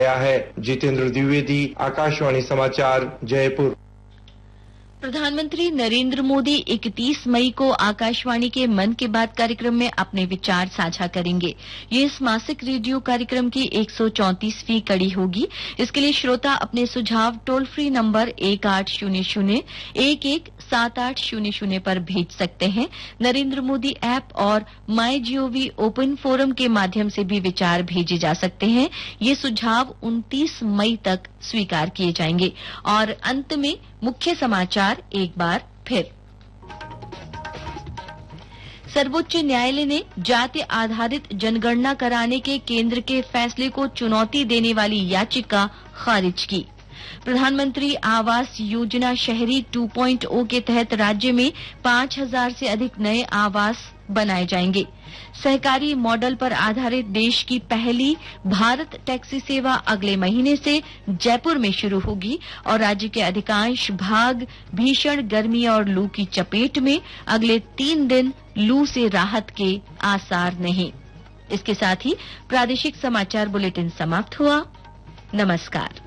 है। जितेंद्र द्विवेदी, आकाशवाणी समाचार, जयपुर। प्रधानमंत्री नरेंद्र मोदी 31 मई को आकाशवाणी के मन की बात कार्यक्रम में अपने विचार साझा करेंगे। ये इस मासिक रेडियो कार्यक्रम की 134वीं कड़ी होगी। इसके लिए श्रोता अपने सुझाव टोल फ्री नंबर 1800-117800 पर भेज सकते हैं। नरेंद्र मोदी ऐप और माई जीओवी ओपन फोरम के माध्यम से भी विचार भेजे जा सकते हैं। ये सुझाव 29 मई तक स्वीकार किए जाएंगे। और अंत में मुख्य समाचार एक बार फिर। सर्वोच्च न्यायालय ने जाति आधारित जनगणना कराने के केंद्र के फैसले को चुनौती देने वाली याचिका खारिज की। प्रधानमंत्री आवास योजना शहरी 2.0 के तहत राज्य में 5000 से अधिक नए आवास बनाए जाएंगे। सहकारी मॉडल पर आधारित देश की पहली भारत टैक्सी सेवा अगले महीने से जयपुर में शुरू होगी और राज्य के अधिकांश भाग भीषण गर्मी और लू की चपेट में। अगले 3 दिन लू से राहत के आसार नहीं। इसके साथ ही प्रादेशिक समाचार बुलेटिन समाप्त हुआ। नमस्कार।